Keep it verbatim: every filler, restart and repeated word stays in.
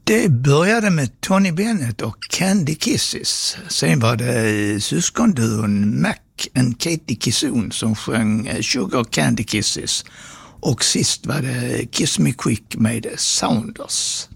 Det började med Tony Bennett och Candy Kisses. Sen var det syskonduon Mac and Katie Kissoon som sjöng Sugar Candy Kisses. Och sist var det Kiss Me Quick med Sounders.